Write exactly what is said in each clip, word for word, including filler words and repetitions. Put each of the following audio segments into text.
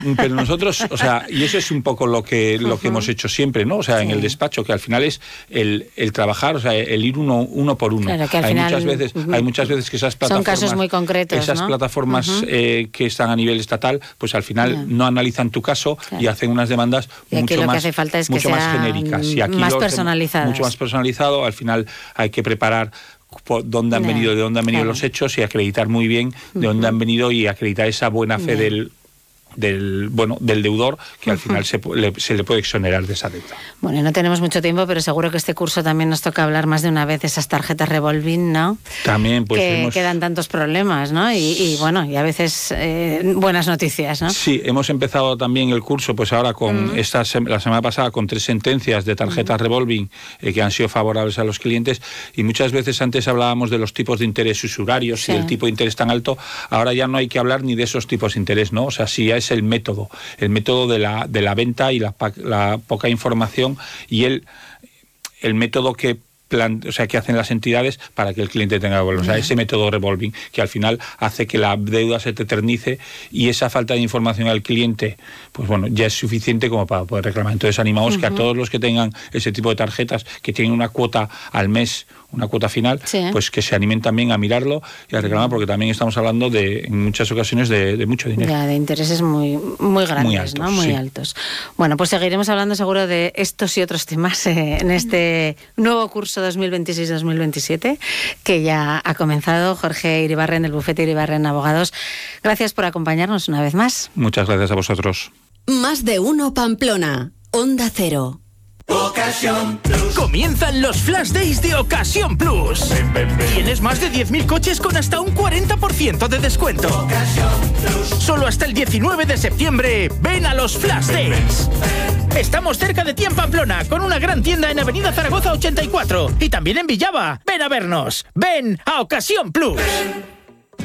Pero nosotros, o sea, y eso es un poco lo que lo que uh-huh. hemos hecho siempre, ¿no? O sea, sí. en el despacho, que al final es el, el trabajar, o sea, el ir uno, uno por uno. Claro, que al hay final, muchas veces, uh-huh. hay muchas veces que esas plataformas, son casos muy concretos, esas ¿no? plataformas uh-huh. eh, que están a nivel estatal, pues al final yeah. no analizan tu caso claro. y hacen unas demandas y aquí mucho lo más, que hace falta es mucho que más genéricas. Y aquí más personalizadas. Mucho más personalizado. Al final hay que preparar dónde han venido, de dónde han venido claro. los hechos y acreditar muy bien de dónde uh-huh. han venido y acreditar esa buena fe yeah. del del bueno del deudor, que al final se le, se le puede exonerar de esa deuda. Bueno, y no tenemos mucho tiempo, pero seguro que este curso también nos toca hablar más de una vez de esas tarjetas revolving, ¿no? También, pues que hemos... quedan tantos problemas, ¿no? Y, y bueno, y a veces eh, buenas noticias, ¿no? Sí, hemos empezado también el curso, pues ahora con mm. esta la semana pasada con tres sentencias de tarjetas mm. revolving eh, que han sido favorables a los clientes, y muchas veces antes hablábamos de los tipos de interés usurarios sí. y el tipo de interés tan alto. Ahora ya no hay que hablar ni de esos tipos de interés, ¿no? O sea, si ya es el método, el método de la, de la venta y la, la poca información y el, el método que plan, o sea, que hacen las entidades para que el cliente tenga que volver. O sea, ese método revolving que al final hace que la deuda se te eternice y esa falta de información al cliente, pues bueno, ya es suficiente como para poder reclamar. Entonces animamos uh-huh. que a todos los que tengan ese tipo de tarjetas, que tienen una cuota al mes, una cuota final, sí. pues que se animen también a mirarlo y a reclamar, porque también estamos hablando de, en muchas ocasiones, de, de mucho dinero. Ya, de intereses muy, muy grandes, muy altos, ¿no? Muy sí. altos. Bueno, pues seguiremos hablando seguro de estos y otros temas eh, en este nuevo curso dos mil veintiséis dos mil veintisiete, que ya ha comenzado. Jorge Iribarren, del bufete Iribarren Abogados. Gracias por acompañarnos una vez más. Muchas gracias a vosotros. Más de uno Pamplona, Onda Cero. Ocasión Plus. Comienzan los Flash Days de Ocasión Plus. Ven, ven, ven. Tienes más de diez mil coches con hasta un cuarenta por ciento de descuento. Ocasión Plus. Solo hasta el diecinueve de septiembre. Ven a los Flash Days. Ven, ven. Estamos cerca de ti en Pamplona, con una gran tienda en Avenida Zaragoza ochenta y cuatro. Y también en Villava. Ven a vernos. Ven a Ocasión Plus. Ven.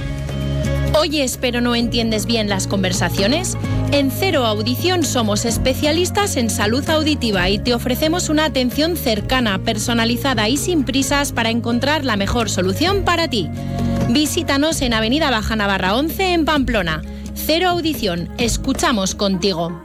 ¿Oyes pero no entiendes bien las conversaciones? En Cero Audición somos especialistas en salud auditiva y te ofrecemos una atención cercana, personalizada y sin prisas para encontrar la mejor solución para ti. Visítanos en Avenida Baja Navarra once en Pamplona. Cero Audición, escuchamos contigo.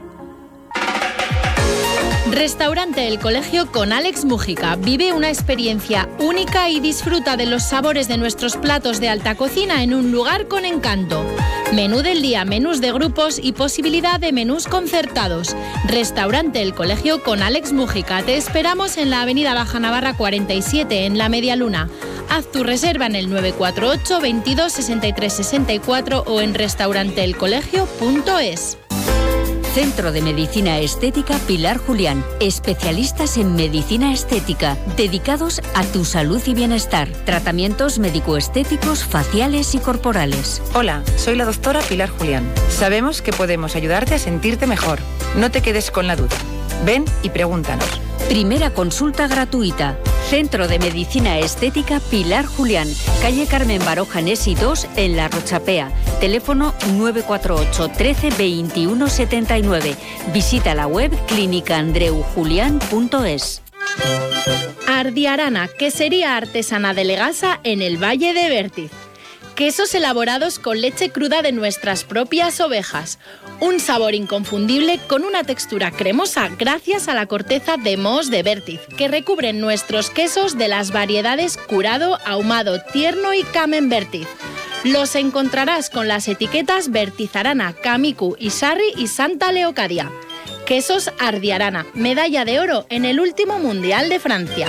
Restaurante El Colegio con Alex Mújica. Vive una experiencia única y disfruta de los sabores de nuestros platos de alta cocina en un lugar con encanto. Menú del día, menús de grupos y posibilidad de menús concertados. Restaurante El Colegio con Alex Mújica. Te esperamos en la Avenida Baja Navarra cuarenta y siete, en La Media Luna. Haz tu reserva en el nueve cuatro ocho, veintidós, sesenta y tres, sesenta y cuatro o en restaurante el colegio punto es. Centro de Medicina Estética Pilar Julián. Especialistas en medicina estética, dedicados a tu salud y bienestar. Tratamientos médico-estéticos, faciales y corporales. Hola, soy la doctora Pilar Julián. Sabemos que podemos ayudarte a sentirte mejor. No te quedes con la duda. Ven y pregúntanos. Primera consulta gratuita. Centro de Medicina Estética Pilar Julián. Calle Carmen Baroja Nesi dos en La Rochapea. Teléfono nueve cuatro ocho, trece, veintiuno, setenta y nueve. Visita la web clínica andreu julián punto es. Ardiarana, quesería artesana de Legasa en el Valle de Vértiz. Quesos elaborados con leche cruda de nuestras propias ovejas. Un sabor inconfundible con una textura cremosa gracias a la corteza de mohos de Vértiz, que recubren nuestros quesos de las variedades curado, ahumado, tierno y camembert. Los encontrarás con las etiquetas Vertizarana, Camicu, Isarri y Santa Leocadia. Quesos Ardiarana, medalla de oro en el último Mundial de Francia.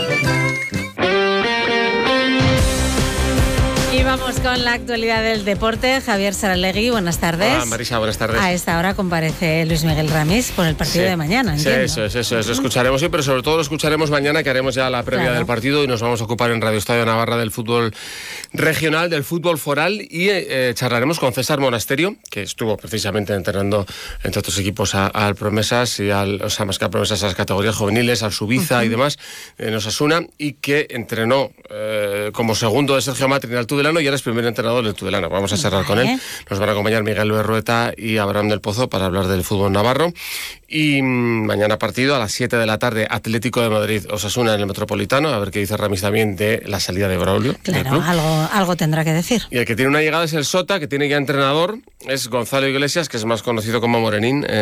Y vamos con la actualidad del deporte. Javier Saralegui, buenas tardes. Hola, Marisa, buenas tardes. A esta hora comparece Luis Miguel Ramis por el partido sí. de mañana, entiendo. Sí, eso es, eso es. Lo escucharemos hoy, pero sobre todo lo escucharemos mañana, que haremos ya la previa claro. del partido y nos vamos a ocupar en Radio Estadio Navarra del fútbol regional, del fútbol foral y eh, charlaremos con César Monasterio, que estuvo precisamente entrenando entre otros equipos al Promesas y al, o sea, más que a Promesas, a las categorías juveniles, al Subiza uh-huh. y demás, en Osasuna, y que entrenó eh, como segundo de Sergio Matri en el Tudelano y ahora es primer entrenador del Tudelano. Vamos a cerrar vale. con él. Nos van a acompañar Miguel Berrueta y Abraham del Pozo para hablar del fútbol navarro. Y mmm, mañana partido a las siete de la tarde, Atlético de Madrid, Osasuna en el Metropolitano. A ver qué dice Ramis también de la salida de Braulio. Claro, algo, algo tendrá que decir. Y el que tiene una llegada es el Sota, que tiene ya entrenador. Es Gonzalo Iglesias, que es más conocido como Morenín. Eh,